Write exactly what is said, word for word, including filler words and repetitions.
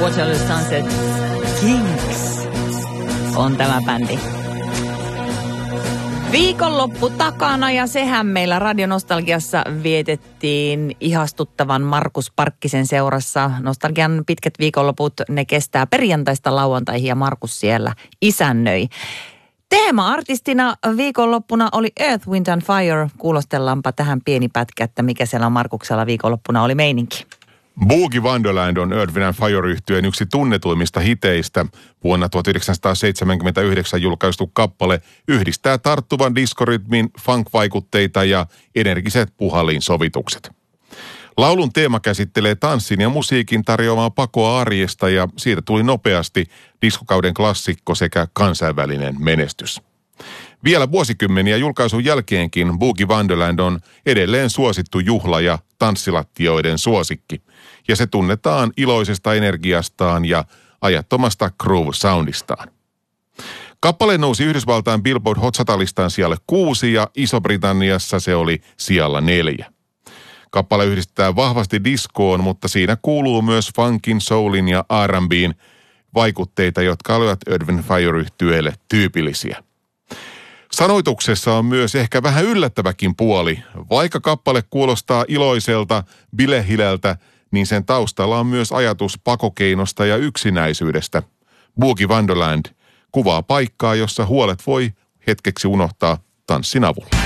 Waterloo Sunset Kings on tämä bändi. Viikonloppu takana ja sehän meillä Radio Nostalgiassa vietettiin ihastuttavan Markus Parkkisen seurassa. Nostalgian pitkät viikonloput, ne kestää perjantaista lauantaihin ja Markus siellä isännöi. Teema-artistina viikonloppuna oli Earth, Wind and Fire. Kuulostellaanpa tähän pieni pätkä, että mikä siellä Markuksella viikonloppuna oli meininki. Boogie Wonderland on Earth, Wind and Fire-yhtyeen yksi tunnetuimmista hiteistä. Vuonna tuhatyhdeksänsataaseitsemänkymmentäyhdeksän julkaistu kappale yhdistää tarttuvan diskorytmin, funk-vaikutteita ja energiset puhallinsovitukset. Laulun teema käsittelee tanssin ja musiikin tarjoamaa pakoa arjesta ja siitä tuli nopeasti diskokauden klassikko sekä kansainvälinen menestys. Vielä vuosikymmeniä julkaisun jälkeenkin Boogie Wonderland on edelleen suosittu juhla- ja tanssilattioiden suosikki. Ja se tunnetaan iloisesta energiastaan ja ajattomasta groove-soundistaan. Kappale nousi Yhdysvaltain Billboard Hot sata-listan sijalle kuusi ja Iso-Britanniassa se oli sijalla neljä. Kappale yhdistetään vahvasti diskoon, mutta siinä kuuluu myös funkin, soulin ja R and B:n vaikutteita, jotka olivat Earth, Wind and Fire-yhtyeelle tyypillisiä. Sanoituksessa on myös ehkä vähän yllättäväkin puoli. Vaikka kappale kuulostaa iloiselta, bilehilältä, niin sen taustalla on myös ajatus pakokeinosta ja yksinäisyydestä. Boogie Wonderland kuvaa paikkaa, jossa huolet voi hetkeksi unohtaa tanssin avulla.